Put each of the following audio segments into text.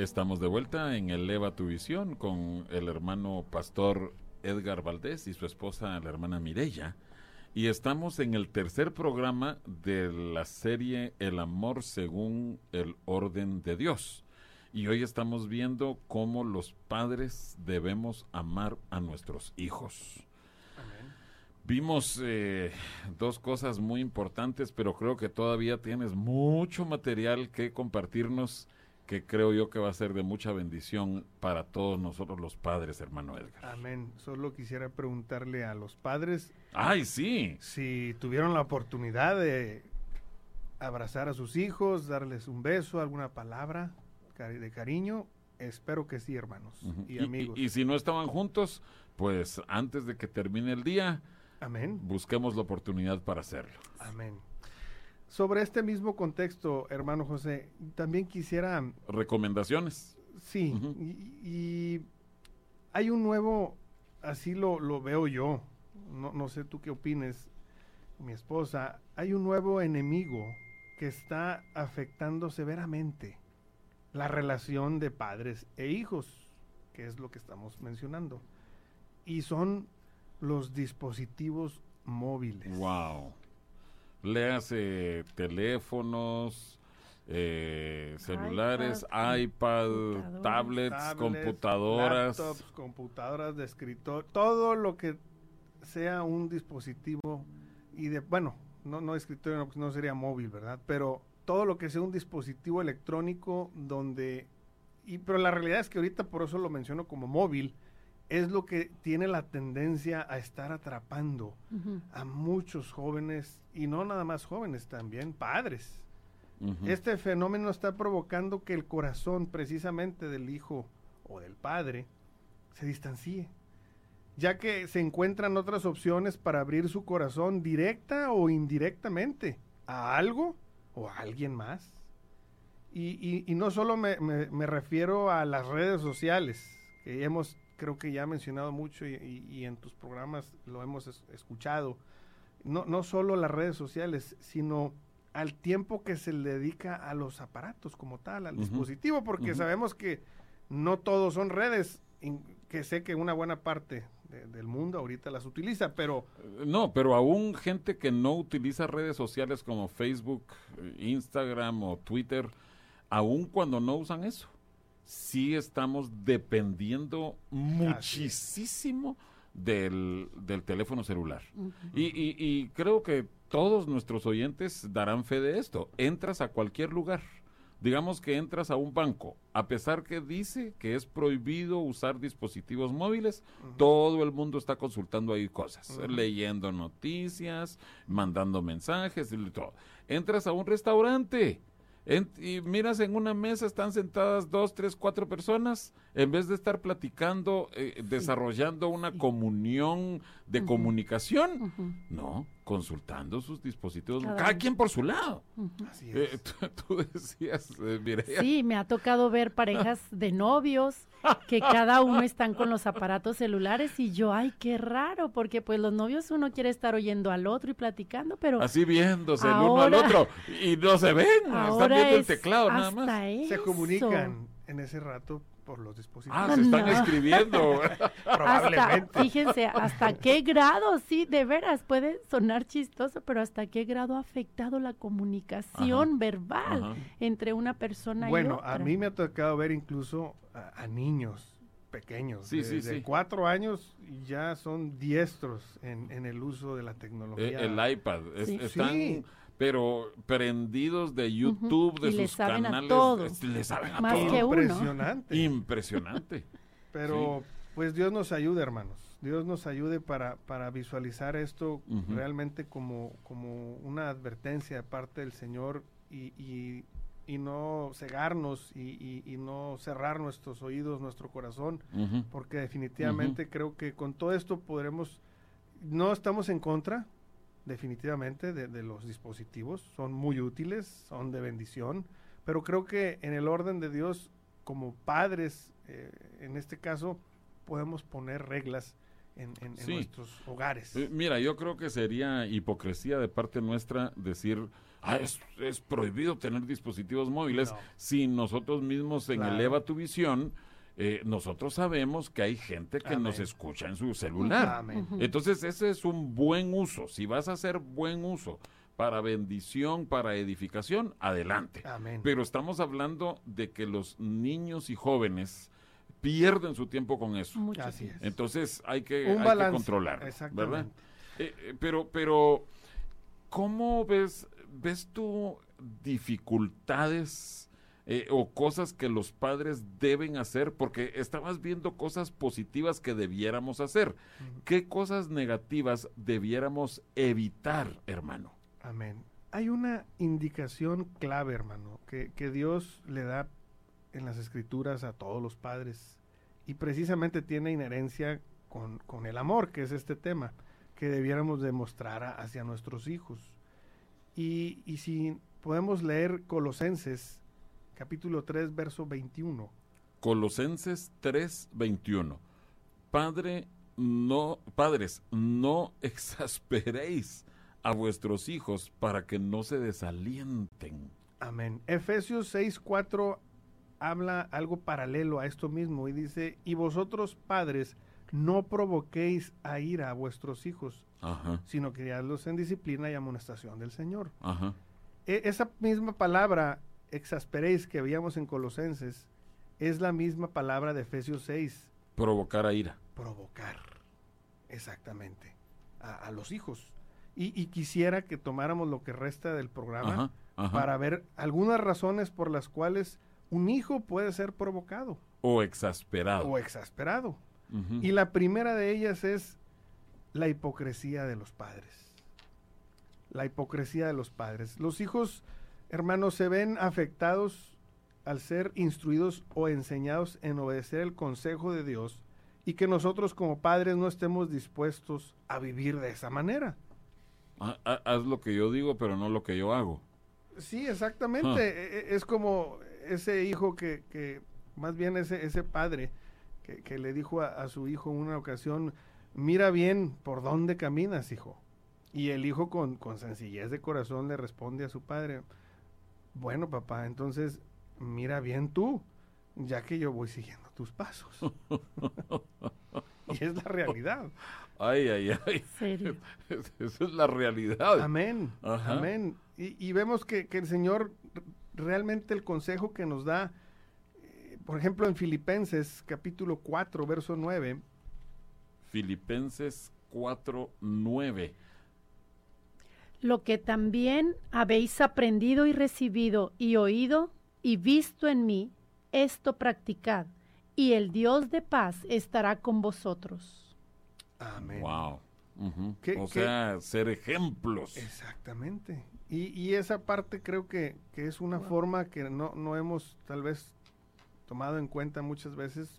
Estamos de vuelta en Eleva tu Visión con el hermano pastor Edgar Valdés y su esposa, la hermana Mireya. Y estamos en el tercer programa de la serie El amor según el orden de Dios. Y hoy estamos viendo cómo los padres debemos amar a nuestros hijos. Amén. Vimos dos cosas muy importantes, pero creo que todavía tienes mucho material que compartirnos, que creo yo que va a ser de mucha bendición para todos nosotros los padres, hermano Edgar. Amén. Solo quisiera preguntarle a los padres. ¡Ay, sí! Si tuvieron la oportunidad de abrazar a sus hijos, darles un beso, alguna palabra de cariño. Espero que sí, hermanos y amigos. Y si no estaban juntos, pues antes de que termine el día, amén, busquemos la oportunidad para hacerlo. Amén. Sobre este mismo contexto, hermano José, también quisiera... ¿Recomendaciones? Sí, y hay un nuevo, así lo veo yo, no sé tú qué opines, mi esposa, hay un nuevo enemigo que está afectando severamente la relación de padres e hijos, que es lo que estamos mencionando, y son los dispositivos móviles. ¡Wow! Léase teléfonos, celulares, iPad, tablets, computadoras. Laptops, computadoras de escritorio, todo lo que sea un dispositivo, y no escritorio, no sería móvil, ¿verdad? Pero todo lo que sea un dispositivo electrónico pero la realidad es que ahorita, por eso lo menciono como móvil, es lo que tiene la tendencia a estar atrapando a muchos jóvenes, y no nada más jóvenes, también padres. Este fenómeno está provocando que el corazón precisamente del hijo o del padre se distancie, ya que se encuentran otras opciones para abrir su corazón directa o indirectamente a algo o a alguien más. Y no solo me refiero a las redes sociales, que creo que ya mencionado mucho y en tus programas lo hemos escuchado. No solo las redes sociales, sino al tiempo que se le dedica a los aparatos como tal, al dispositivo, porque sabemos que no todos son redes, que sé que una buena parte del mundo ahorita las utiliza, pero... No, pero aún gente que no utiliza redes sociales como Facebook, Instagram o Twitter, aún cuando no usan eso, sí estamos dependiendo muchísimo del teléfono celular. Y creo que todos nuestros oyentes darán fe de esto. Entras a cualquier lugar, digamos que entras a un banco, a pesar que dice que es prohibido usar dispositivos móviles, todo el mundo está consultando ahí cosas, leyendo noticias, mandando mensajes y todo. Entras a un restaurante y miras, en una mesa están sentadas 2, 3, 4 personas, en vez de estar platicando, desarrollando una comunión de comunicación, no, consultando sus dispositivos, cada quien por su lado. Así es. Tú decías, Mireya. Sí, me ha tocado ver parejas de novios que cada uno están con los aparatos celulares, y yo, ay, qué raro, porque pues los novios uno quiere estar oyendo al otro y platicando, pero... Así viéndose el uno al otro, y no se ven, están viendo el teclado nada más. Se comunican en ese rato por los dispositivos. Se están escribiendo. Probablemente. Fíjense, hasta qué grado, sí, de veras, puede sonar chistoso, pero hasta qué grado ha afectado la comunicación verbal entre una persona y otra. Bueno, a mí me ha tocado ver incluso a niños pequeños, de 4 años, y ya son diestros en el uso de la tecnología. El iPad, están... pero prendidos de YouTube, de sus canales. A todos. Le saben a más todos. que uno. Impresionante. Pero pues Dios nos ayude, hermanos. Dios nos ayude para visualizar esto realmente como una advertencia de parte del Señor, y no cegarnos y no cerrar nuestros oídos, nuestro corazón, porque definitivamente creo que con todo esto no estamos en contra, definitivamente, de los dispositivos. Son muy útiles, son de bendición, pero creo que en el orden de Dios, como padres, en este caso, podemos poner reglas en Sí. nuestros hogares. Mira, yo creo que sería hipocresía de parte nuestra decir, es prohibido tener dispositivos móviles. No. Si nosotros mismos en Claro. Eleva tu Visión, nosotros sabemos que hay gente que Amén. nos escucha en su celular. Amén. Entonces, ese es un buen uso. Si vas a hacer buen uso para bendición, para edificación, adelante. Amén. Pero estamos hablando de que los niños y jóvenes pierden su tiempo con eso. Mucho Así tiempo. es. Entonces hay Un que balance. controlar, ¿verdad? Exactamente. Pero ¿cómo ves tú dificultades o cosas que los padres deben hacer? Porque estabas viendo cosas positivas que debiéramos hacer. ¿Qué cosas negativas debiéramos evitar, hermano? Amén. Hay una indicación clave, hermano, que Dios le da en las Escrituras a todos los padres y precisamente tiene inherencia con el amor, que es este tema, que debiéramos demostrar hacia nuestros hijos. Y si podemos leer Colosenses, capítulo 3, verso 21. Colosenses 3:21. Padres, no exasperéis a vuestros hijos para que no se desalienten. Amén. Efesios 6:4 habla algo paralelo a esto mismo y dice, y vosotros padres no provoquéis a ira a vuestros hijos, Ajá, sino criadlos en disciplina y amonestación del Señor. ajá. Esa misma palabra, exasperéis, que veíamos en Colosenses, es la misma palabra de Efesios 6, Provocar a ira. provocar, exactamente, a los hijos. Y quisiera que tomáramos lo que resta del programa Ajá, ajá. para ver algunas razones por las cuales un hijo puede ser provocado O exasperado. o exasperado. Ujú. Y la primera de ellas es la hipocresía de los padres. La hipocresía de los padres. Los hijos, hermanos, se ven afectados al ser instruidos o enseñados en obedecer el consejo de Dios y que nosotros como padres no estemos dispuestos a vivir de esa manera. Haz lo que yo digo, pero no lo que yo hago. Sí, exactamente. Es como ese hijo que más bien ese padre que le dijo a su hijo en una ocasión, mira bien por dónde caminas, hijo. Y el hijo con sencillez de corazón le responde a su padre, bueno, papá, entonces mira bien tú, ya que yo voy siguiendo tus pasos. Y es la realidad. Ay, ay, ay. Serio. Esa es la realidad. Amén. Ajá. Amén. Y vemos que el Señor realmente el consejo que nos da, por ejemplo, en Filipenses capítulo 4, verso 9. Filipenses 4:9. Lo que también habéis aprendido y recibido y oído y visto en mí, esto practicad, y el Dios de paz estará con vosotros. Amén. Wow. Ujú. ¿Qué- O qué? sea, ser ejemplos. Exactamente. Y esa parte creo que es una forma que no hemos tal vez tomado en cuenta muchas veces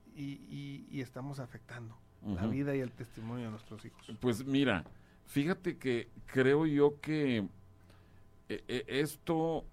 y estamos afectando la Ujú. vida y el testimonio de nuestros hijos. Pues mira, fíjate que creo yo que esto,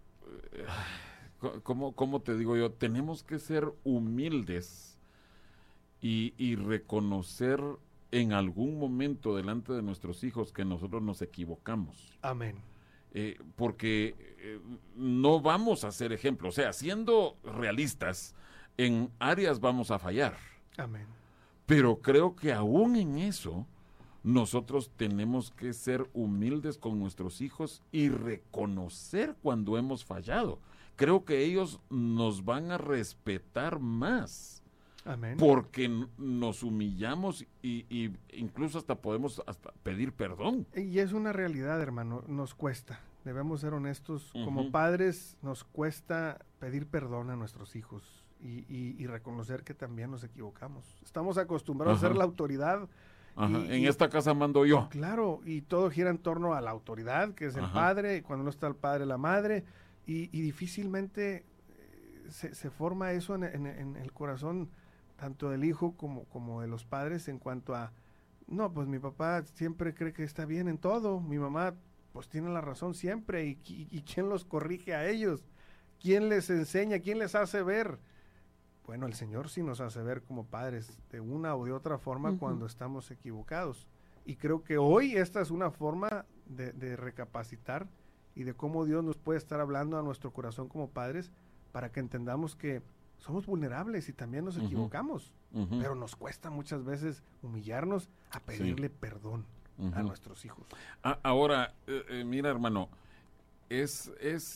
¿cómo te digo yo? Tenemos que ser humildes y reconocer en algún momento delante de nuestros hijos que nosotros nos equivocamos. Amén. Porque no vamos a ser ejemplos. O sea, siendo realistas, en áreas vamos a fallar. Amén. Pero creo que aún en eso, nosotros tenemos que ser humildes con nuestros hijos y reconocer cuando hemos fallado. Creo que ellos nos van a respetar más Amén. porque nos humillamos y incluso hasta podemos hasta pedir perdón. Y es una realidad, hermano, nos cuesta, debemos ser honestos, como Ujú. padres nos cuesta pedir perdón a nuestros hijos y reconocer que también nos equivocamos. Estamos acostumbrados Ajá. a ser la autoridad. Ajá, Y- en y- esta casa mando yo. Claro, y todo gira en torno a la autoridad, que es el Ajá. padre, y cuando no está el padre, la madre, y difícilmente se forma eso en el corazón tanto del hijo como de los padres en cuanto a, no, pues mi papá siempre cree que está bien en todo, mi mamá pues tiene la razón siempre, y ¿quién los corrige a ellos? ¿Quién les enseña? ¿Quién les hace ver? bueno, el Señor sí nos hace ver como padres de una o de otra forma cuando estamos equivocados. Y creo que hoy esta es una forma de recapacitar y de cómo Dios nos puede estar hablando a nuestro corazón como padres para que entendamos que somos vulnerables y también nos equivocamos, pero nos cuesta muchas veces humillarnos a pedirle perdón a nuestros hijos. Ahora, mira, hermano, es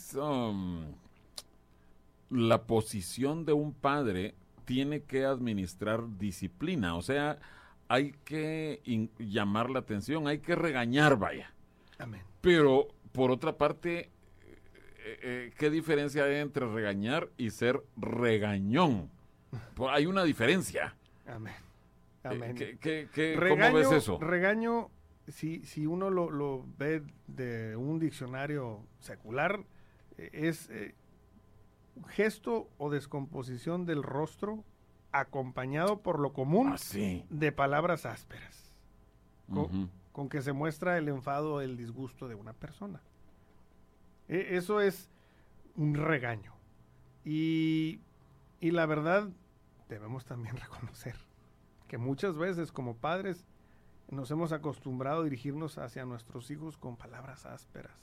la posición de un padre tiene que administrar disciplina, o sea, hay que llamar la atención, hay que regañar, vaya. Amén. Pero, por otra parte, ¿qué diferencia hay entre regañar y ser regañón? Hay una diferencia. Amén. Amén. ¿Cómo ves eso? Regaño, si uno lo ve de un diccionario secular, es gesto o descomposición del rostro acompañado por lo común de palabras ásperas, con que se muestra el enfado o el disgusto de una persona. Eso es un regaño. Y la verdad, debemos también reconocer que muchas veces como padres nos hemos acostumbrado a dirigirnos hacia nuestros hijos con palabras ásperas.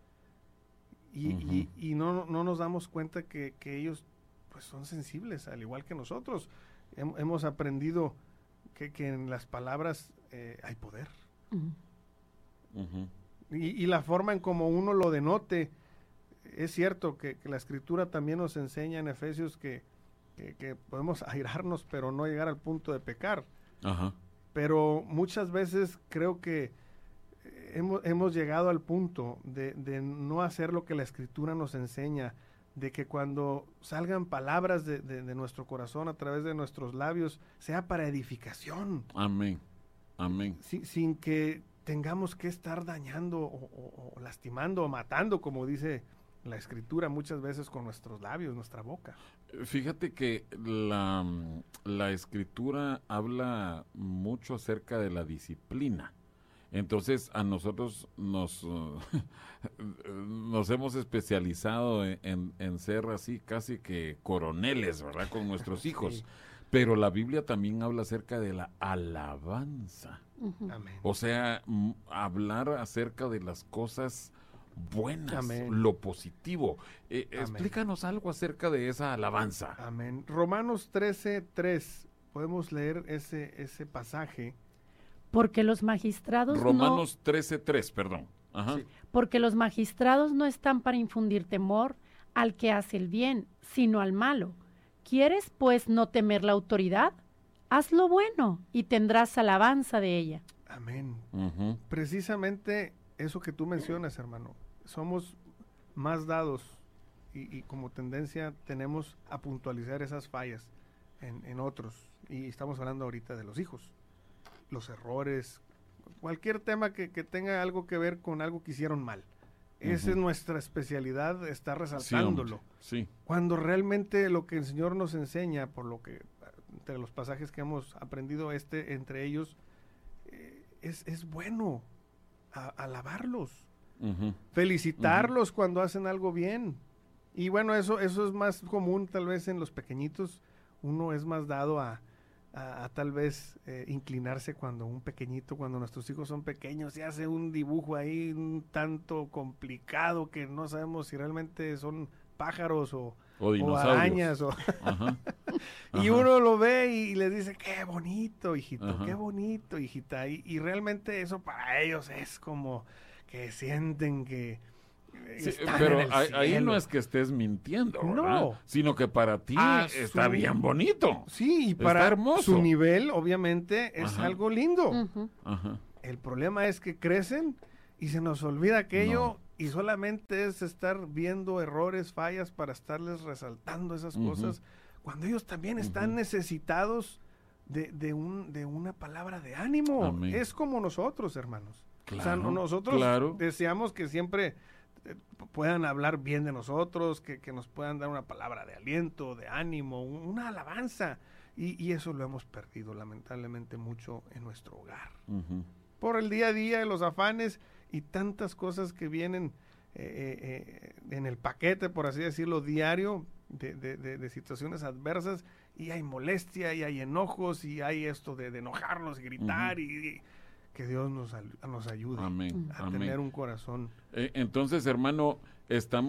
Y no nos damos cuenta que ellos pues son sensibles, al igual que nosotros. Hemos aprendido que en las palabras hay poder. Y la forma en como uno lo denote, es cierto que la Escritura también nos enseña en Efesios que podemos airarnos, pero no llegar al punto de pecar. Pero muchas veces creo que hemos llegado al punto de no hacer lo que la Escritura nos enseña, de que cuando salgan palabras de nuestro corazón a través de nuestros labios, sea para edificación. Amén. Amén. Sin que tengamos que estar dañando o lastimando o matando, como dice la Escritura, muchas veces con nuestros labios, nuestra boca. Fíjate que la Escritura habla mucho acerca de la disciplina. Entonces a nosotros nos hemos especializado en ser así casi que coroneles, ¿verdad? Con nuestros hijos. Sí. Pero la Biblia también habla acerca de la alabanza. Amén. O sea, hablar acerca de las cosas buenas, Amén. Lo positivo. Explícanos algo acerca de esa alabanza. Amén. Romanos 13:3, podemos leer ese pasaje. Porque los magistrados Romanos 13:3, perdón. Ajá. Sí. Porque los magistrados no están para infundir temor al que hace el bien, sino al malo. ¿Quieres, pues, no temer la autoridad? Haz lo bueno y tendrás alabanza de ella. Amén. Precisamente eso que tú mencionas, hermano. Somos más dados y como tendencia tenemos a puntualizar esas fallas en otros. Y estamos hablando ahorita de los hijos. Los errores, cualquier tema que tenga algo que ver con algo que hicieron mal. Esa es nuestra especialidad, estar resaltándolo. Sí. Cuando realmente lo que el Señor nos enseña, por lo que entre los pasajes que hemos aprendido entre ellos, es bueno alabarlos, felicitarlos cuando hacen algo bien. Y bueno, eso es más común tal vez en los pequeñitos. Uno es más dado a tal vez inclinarse cuando nuestros hijos son pequeños y hace un dibujo ahí un tanto complicado que no sabemos si realmente son pájaros o arañas y uno lo ve y les dice qué bonito hijito, qué bonito hijita, y realmente eso para ellos es como que sienten que sí, pero ahí no es que estés mintiendo, ¿verdad? No, sino que para ti está bien bonito. Sí, y para su nivel, obviamente, es algo lindo. El problema es que crecen y se nos olvida aquello y solamente es estar viendo errores, fallas para estarles resaltando esas cosas, cuando ellos también están necesitados de una palabra de ánimo. Amén. Es como nosotros, hermanos. Claro, o sea, nosotros deseamos que siempre puedan hablar bien de nosotros, que nos puedan dar una palabra de aliento, de ánimo, una alabanza, y eso lo hemos perdido lamentablemente mucho en nuestro hogar. Por el día a día, los afanes y tantas cosas que vienen en el paquete, por así decirlo, diario, de situaciones adversas, y hay molestia, y hay enojos, y hay esto de enojarnos y gritar, y que Dios nos ayude Amén. a Amén. tener un corazón. Entonces, hermano, estamos